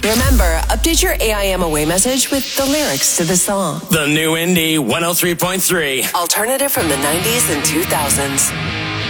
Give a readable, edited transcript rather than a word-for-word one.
Remember, update your AIM away message with the lyrics to the song. The new Indie 103.3. Alternative from the 90s and 2000s.